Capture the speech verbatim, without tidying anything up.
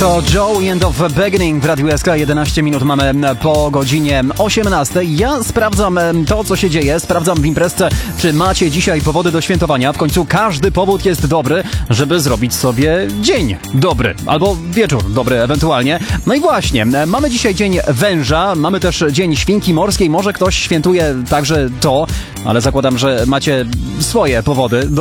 To Joe End of Beginning w Radiu S K. jedenaście minut mamy po godzinie osiemnastej. Ja sprawdzam to, co się dzieje, sprawdzam w imprezce, czy macie dzisiaj powody do świętowania. W końcu każdy powód jest dobry, żeby zrobić sobie dzień dobry, albo wieczór dobry ewentualnie. No i właśnie, mamy dzisiaj dzień węża, mamy też dzień świnki morskiej. Może ktoś świętuje także to, ale zakładam, że macie swoje powody do